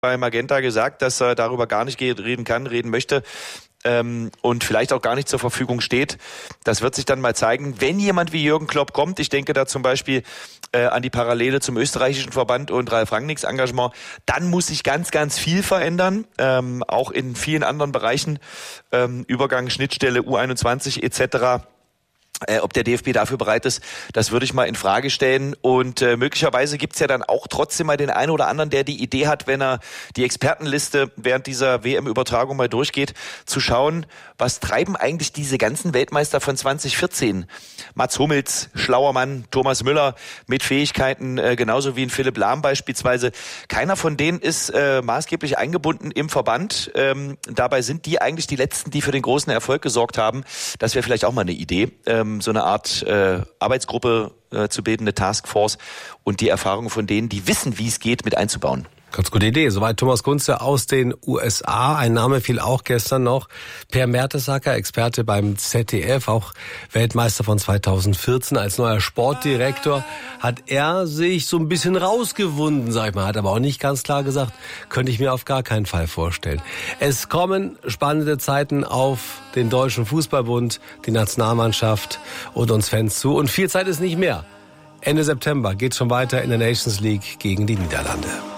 bei Magenta gesagt, dass er darüber gar nicht reden möchte. Und vielleicht auch gar nicht zur Verfügung steht. Das wird sich dann mal zeigen, wenn jemand wie Jürgen Klopp kommt. Ich denke da zum Beispiel an die Parallele zum österreichischen Verband und Ralf Rangnicks Engagement. Dann muss sich ganz, ganz viel verändern, auch in vielen anderen Bereichen, Übergang, Schnittstelle, U21 etc., ob der DFB dafür bereit ist, das würde ich mal in Frage stellen. Und möglicherweise gibt's ja dann auch trotzdem mal den einen oder anderen, der die Idee hat, wenn er die Expertenliste während dieser WM-Übertragung mal durchgeht, zu schauen, was treiben eigentlich diese ganzen Weltmeister von 2014? Mats Hummels, schlauer Mann, Thomas Müller mit Fähigkeiten, genauso wie ein Philipp Lahm beispielsweise. Keiner von denen ist maßgeblich eingebunden im Verband. Dabei sind die eigentlich die Letzten, die für den großen Erfolg gesorgt haben. Das wäre vielleicht auch mal eine Idee. So eine Art Arbeitsgruppe zu bilden, eine Taskforce und die Erfahrungen von denen, die wissen, wie es geht, mit einzubauen. Ganz gute Idee. Soweit Thomas Kunze aus den USA. Ein Name fiel auch gestern noch. Per Mertesacker, Experte beim ZDF, auch Weltmeister von 2014. Als neuer Sportdirektor hat er sich so ein bisschen rausgewunden, sag ich mal. Hat aber auch nicht ganz klar gesagt, könnte ich mir auf gar keinen Fall vorstellen. Es kommen spannende Zeiten auf den Deutschen Fußballbund, die Nationalmannschaft und uns Fans zu. Und viel Zeit ist nicht mehr. Ende September geht schon weiter in der Nations League gegen die Niederlande.